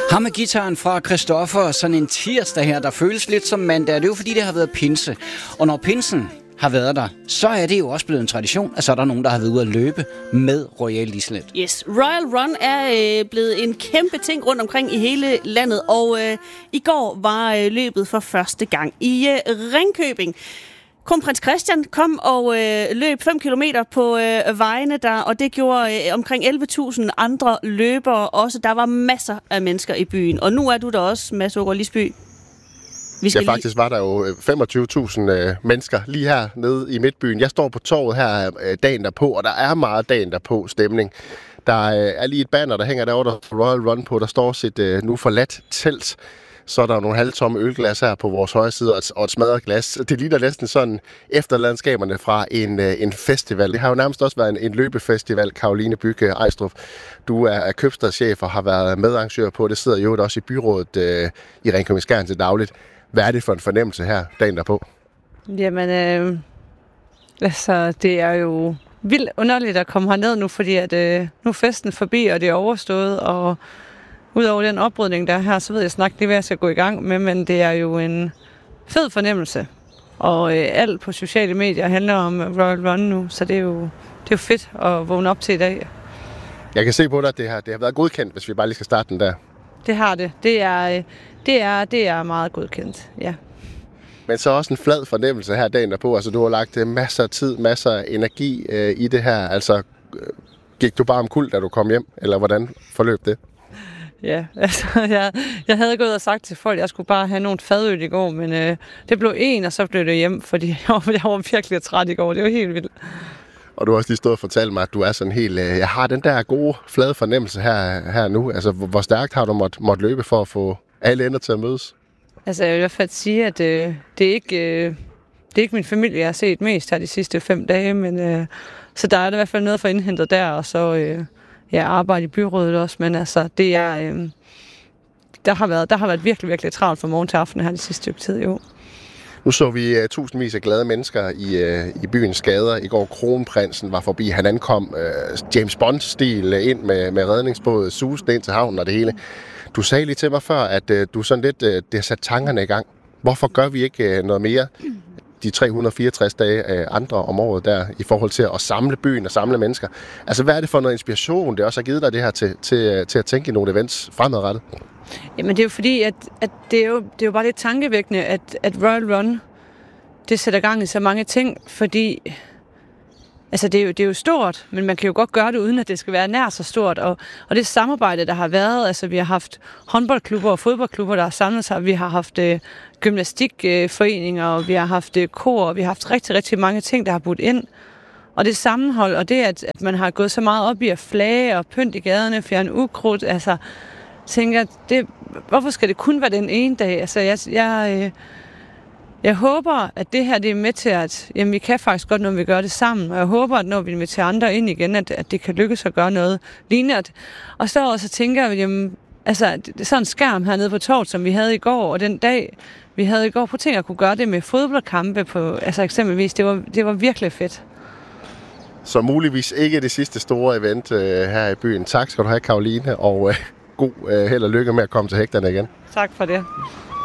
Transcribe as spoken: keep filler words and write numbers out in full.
Ham med gitaren fra Christoffer, sådan en tirsdag her, der føles lidt som mandag. Det er jo fordi, det har været pinse. Og når pinsen har været der, så er det jo også blevet en tradition, at så er der nogen, der har været ude at løbe med Royal Islet. Yes, Royal Run er øh, blevet en kæmpe ting rundt omkring i hele landet, og øh, i går var øh, løbet for første gang i øh, Ringkøbing. Kronprins Christian kom og øh, løb fem kilometer på øh, vejene der, og det gjorde øh, omkring elleve tusind andre løbere også. Der var masser af mennesker i byen, og nu er du der også, Mads Ågaard Lisby. Vi skal ja, faktisk var der jo femogtyve tusind øh, mennesker lige her nede i Midtbyen. Jeg står på torvet her øh, dagen derpå, og der er meget dagen derpå stemning. Der øh, er lige et banner, der hænger derovre, der Royal Run på. Der står sit øh, nu forladt telt. Så er der nogle halvtomme ølglas her på vores højre side, og et, og et smadret glas. Det ligner næsten sådan efterlandskaberne fra en, øh, en festival. Det har jo nærmest også været en, en løbefestival, Caroline Bygge Ejstrup. Du er, er købstadschef og har været medarrangør på. Det sidder jo også i byrådet øh, i Ringkøbing-Skjern til dagligt. Hvad er det for en fornemmelse her, dagen derpå? Jamen, øh, altså, det er jo vildt underligt at komme herned nu, fordi at, øh, nu er festen forbi, og det er overstået, og udover den oprydning, der er her, så ved jeg snart lige, hvad jeg skal gå i gang med, men det er jo en fed fornemmelse. Og øh, alt på sociale medier handler om Royal Run nu, så det er jo, det er jo fedt at vågne op til i dag. Jeg kan se på dig, at det har, det har været godkendt, hvis vi bare lige skal starte den der. Det har det. Det er, det er, det er meget godkendt, ja. Men så også en flad fornemmelse her dagen derpå. Altså, du har lagt masser af tid, masser af energi øh, i det her. Altså, øh, gik du bare omkuld, da du kom hjem, eller hvordan forløb det? Ja, altså, jeg, jeg havde gået og sagt til folk, at jeg skulle bare have nogle fadøl i går, men øh, det blev en, og så blev det hjem, fordi jeg var, jeg var virkelig træt i går. Det var helt vildt. Og du har også lige stået og fortalt mig, at du er sådan helt... Øh, jeg har den der gode, flade fornemmelse her, her nu. Altså, hvor, hvor stærkt har du måttet måtte løbe for at få alle ender til at mødes? Altså, jeg vil i hvert fald sige, at øh, det, er ikke, øh, det er ikke min familie, jeg har set mest her de sidste fem dage, men øh, så der er der i hvert fald noget for indhentet der, og så... Øh, Jeg arbejder i byrådet også, men altså, det er, øh, der, har været, der har været virkelig, virkelig travlt fra morgen til aften her de sidste stykke tid, jo. Nu så vi uh, tusindvis af glade mennesker i, uh, i byens gader. I går Kronprinsen var forbi. Han ankom uh, James Bond-stil uh, ind med, med redningsbåd, susende ind til havnen og det hele. Du sagde lige til mig før, at uh, du sådan lidt, uh, det har sat tankerne i gang. Hvorfor gør vi ikke uh, noget mere de tre hundrede og fireogtres dage uh, andre om året der, i forhold til at samle byen og samle mennesker? Altså, hvad er det for noget inspiration, det også har givet dig det her til, til, til at tænke i nogle events fremadrettet? Jamen, det er jo fordi, at, at det, er jo, det er jo bare lidt tankevækkende, at, at Royal Run, det sætter gang i så mange ting, fordi altså, det, er jo, det er jo stort, men man kan jo godt gøre det, uden at det skal være nær så stort. Og, og det samarbejde, der har været, altså vi har haft håndboldklubber og fodboldklubber, der har samlet sig. Vi har haft øh, gymnastikforeninger, og vi har haft øh, kor, og vi har haft rigtig, rigtig mange ting, der har budt ind. Og det sammenhold, og det, at, at man har gået så meget op i at flage og pynt i gaderne, fjerne ukrudt, altså tænker, det, hvorfor skal det kun være den ene dag? Altså, jeg, jeg, øh, jeg håber, at det her det er med til, at jamen, vi kan faktisk godt, når vi gør det sammen. Og jeg håber, at når vi inviterer andre ind igen, at, at det kan lykkes at gøre noget lignende. Og så også tænker jeg, jamen, altså, det er sådan en skærm hernede på torvet, som vi havde i går, og den dag, vi havde i går, på ting at kunne gøre det med fodboldkampe på, altså eksempelvis, det var, det var virkelig fedt. Så muligvis ikke det sidste store event øh, her i byen. Tak skal du have, Caroline, og øh, god øh, held og lykke med at komme til hægterne igen. Tak for det.